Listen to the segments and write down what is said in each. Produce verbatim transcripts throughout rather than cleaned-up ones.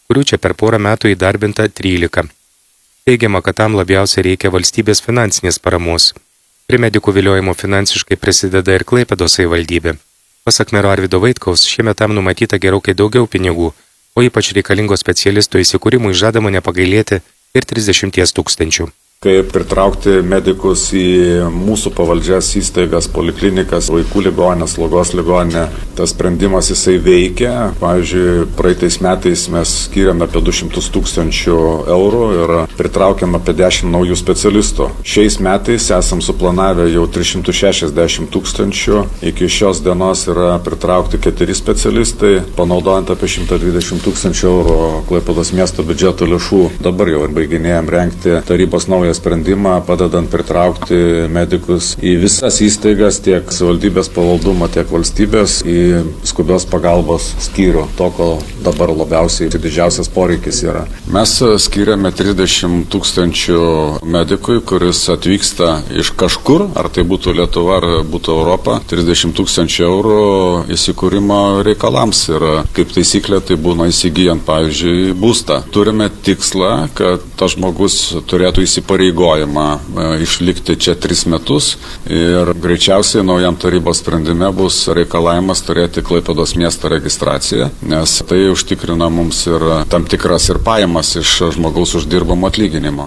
kurių čia per porą metų įdarbinta trylika. Teigiama, kad tam labiausiai reikia valstybės finansinės paramos. Prie medikų viliojimo finansiškai prisideda ir Klaipėdos savivaldybė. Pasak mero Arvydo Vaitkaus, šiemet tam numatyta gerokai daugiau pinigų, o ypač reikalingos specialistų įsikūrimui žadama nepagailėti ir trisdešimties tūkstančių. Kaip pritraukti medikus į mūsų pavaldžias įstaigas, poliklinikas, vaikų ligoninės, slaugos ligoninę. Tas sprendimas jisai veikia. Pavyzdžiui, praeitais metais mes skiriame apie du šimtus tūkstančių eurų ir pritraukėme apie dešimt naujų specialistų. Šiais metais esam suplanavę jau tris šimtus šešiasdešimt tūkstančių. Iki šios dienos yra pritraukti keturi specialistai, panaudojant apie šimtą dvidešimt tūkstančių eurų Klaipėdos miesto biudžeto lėšų. Dabar jau baiginėjom rengti tarybos naują sprendimą, padedant pritraukti medikus į visas įstaigas, tiek savivaldybės pavaldumo, tiek valstybės, į skubios pagalbos skyrių, to, ko dabar labiausiai didžiausias poreikis yra. Mes skiriame trisdešimt tūkstančių medikui, kuris atvyksta iš kažkur, ar tai būtų Lietuva, ar būtų Europa, trisdešimt tūkstančių eurų įsikūrimo reikalams ir kaip taisyklė tai būna įsigijant, pavyzdžiui, būstą. Turime tikslą, kad tas žmogus turėtų įsipareigoti įgojimą išlikti čia tris metus ir greičiausiai naujam tarybos sprendime bus reikalavimas turėti Klaipėdos miesto registraciją, nes tai užtikrina mums ir tam tikras ir pajamas iš žmogaus uždirbamo atlyginimo.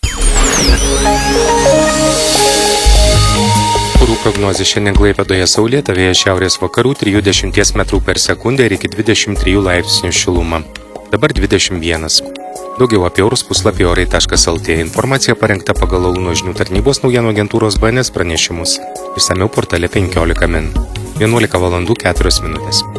Orų prognozė šiandien Klaipėdoje saulėta, vėjas šiaurės vakarų trisdešimt metrų per sekundę ir iki dvidešimt trijų laipsnių šiluma. Dabar dvidešimt vienas. Daugiau apie orus puslapį orai taškas lt. Informacija parengta pagal Launo žinių tarnybos naujienų agentūros B N S pranešimus. Išsamiau portale penkiolika min. vienuolika valandų keturios minutės.